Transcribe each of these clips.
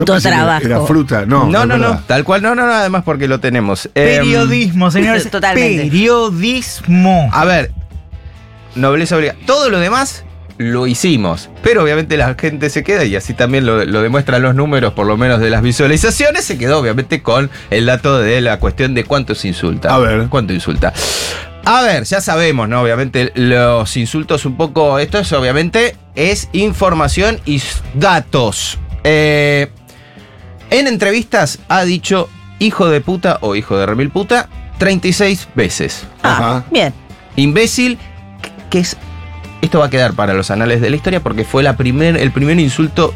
trabajo. Era fruta, no. No, tal cual, no, además porque lo tenemos. Periodismo, señores. Totalmente. Periodismo. A ver, nobleza obligada. Todo lo demás lo hicimos, pero obviamente la gente se queda, y así también lo demuestran los números, por lo menos de las visualizaciones, se quedó obviamente con el dato de la cuestión de cuánto se insulta. A ver. ¿Cuánto insulta? A ver, ya sabemos, ¿no? Obviamente los insultos un poco, esto es obviamente, es información y datos. En entrevistas ha dicho hijo de puta o hijo de remil puta 36 veces. Ajá. Bien. Imbécil, que es... Esto va a quedar para los anales de la historia porque fue el primer insulto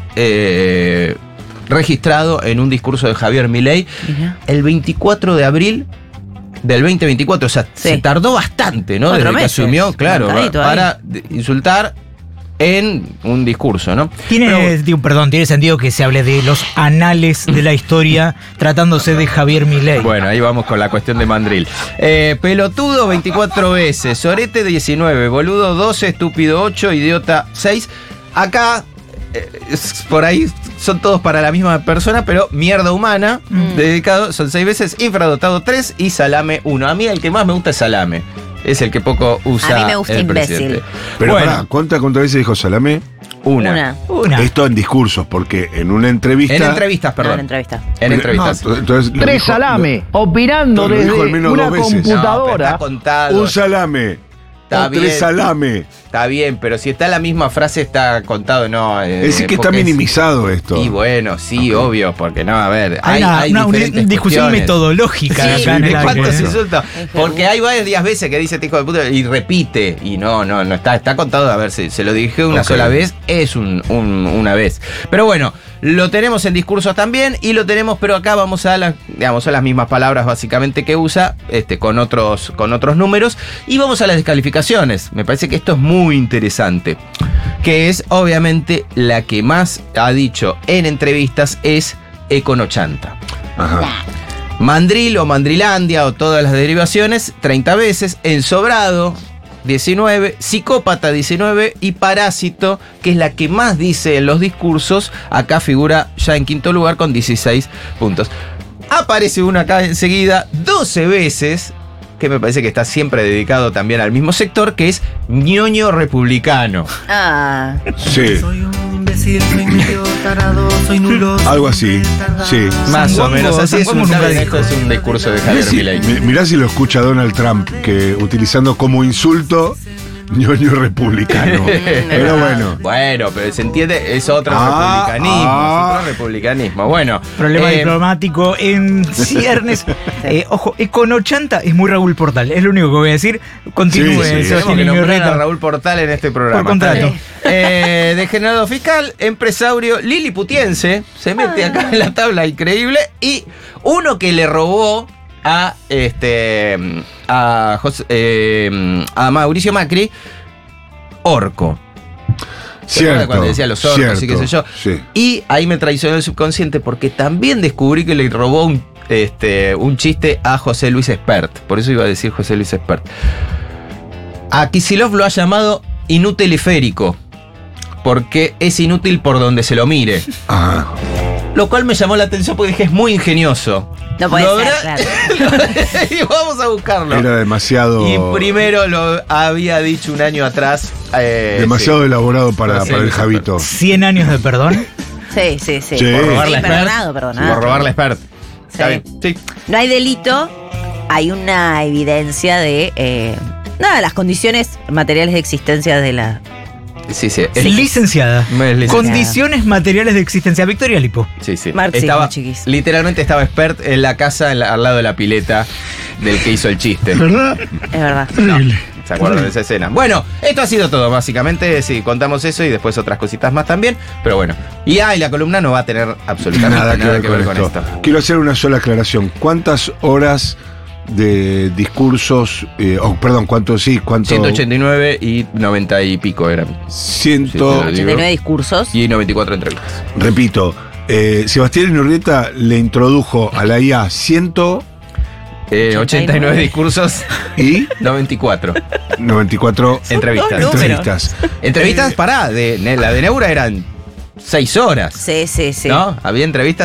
registrado en un discurso de Javier Milei el 24 de abril del 2024. O sea, se tardó bastante, ¿no? 4 Desde meses. que asumió, claro, para insultar en un discurso, ¿no? Tiene sentido que se hable de los anales de la historia tratándose de Javier Milei. Bueno, ahí vamos con la cuestión de Mandril. Pelotudo 24 veces, sorete 19, boludo 12, estúpido 8, idiota 6. Acá, por ahí son todos para la misma persona, pero mierda humana, dedicado, son 6 veces, infradotado 3 y salame 1. A mí el que más me gusta es salame. Es el que poco usa. A mí me gusta el imbécil. presidente. Pero bueno, pará, ¿cuántas veces dijo salame? Una. Esto en discursos, porque en una entrevista. En entrevistas, perdón. No, en entrevista. En entrevistas. No, entonces, Tres salame, opinando lo dijo al desde menos una 2 veces. No, pero computadora. está contado. Un salame. Está o 3 bien. salame. Está bien, pero si está la misma frase, está contado, no. Es decir, que está porque minimizado esto. Y bueno, sí, obvio, porque no, a ver. Hay una diferentes discusión cuestiones. metodológica Sí, acá en el ¿de cuántos aire, ¿no? insultos? Porque hay varias veces que dice este hijo de puta y repite. Y no está contado. A ver, se lo dije una sola vez, es una vez. Pero bueno, lo tenemos en discursos también y lo tenemos, pero acá vamos a las mismas palabras básicamente que usa, con otros números. Y vamos a las descalificaciones. Me parece que esto es muy interesante. Que es, obviamente, la que más ha dicho en entrevistas es Econochanta. Ajá. Mandril o Mandrilandia o todas las derivaciones, 30 veces. Ensobrado, 19. Psicópata, 19. Y Parásito, que es la que más dice en los discursos, acá figura ya en quinto lugar con 16 puntos. Aparece una acá enseguida, 12 veces, que me parece que está siempre dedicado también al mismo sector, que es ñoño republicano. Ah. Sí. Soy un imbécil, soy medio tarado, soy nulo. Algo así. Sí. Más o menos, así es San Juan un, nunca esto es un discurso de Javier Milei. Mirá si lo escucha Donald Trump, que utilizando como insulto ñoño republicano. Pero bueno. Bueno, pero se entiende, es otro republicanismo. Bueno. Problema diplomático en ciernes. Ojo, Econochanta es muy Raúl Portal. Es lo único que voy a decir. Continúe. Sí, sí. Tenemos que nombrar a Raúl Portal en este programa. Por contrato. Degenerado fiscal, empresario liliputiense, se mete acá en la tabla, increíble. Y uno que le robó a Mauricio Macri, Orco. Cierto. Cuando decía los orcos y qué sé yo. Sí. Y ahí me traicionó el subconsciente porque también descubrí que le robó un chiste a José Luis Espert. Por eso iba a decir José Luis Espert. A Kicillof lo ha llamado inutiliférico, porque es inútil por donde se lo mire. Ajá. Lo cual me llamó la atención porque dije, es muy ingenioso. No puede ¿Lo ser, habrá? claro. Y vamos a buscarlo. Era demasiado. Y primero lo había dicho un año atrás. Demasiado elaborado para el Javito. 100 años de perdón. Sí. Sí. Por robarle a Perdonado. Por robarle a Expert. Está bien. Sí. No hay delito, hay una evidencia de las condiciones materiales de existencia de la... Sí. Licenciada. Es licenciada. Condiciones materiales de existencia. Victoria Lipo. Sí. Marxismo, chiquis. Literalmente estaba Expert en la casa al lado de la pileta del que hizo el chiste. ¿Verdad? Es verdad. ¿Se acuerdan de esa escena? Bueno, esto ha sido todo, básicamente. Sí, contamos eso y después otras cositas más también. Pero bueno. Y la columna no va a tener absolutamente nada que ver con esto. Quiero hacer una sola aclaración. ¿Cuántas horas de discursos, cuánto? 189 y 90 y pico eran. 89 discursos. Y 94 entrevistas. Repito, Sebastián Inurrieta le introdujo a la IA 89 discursos y 94 94 entrevistas. entrevistas. Entrevistas, la de Neura eran 6 horas. Sí, sí, sí. ¿No? Había entrevistas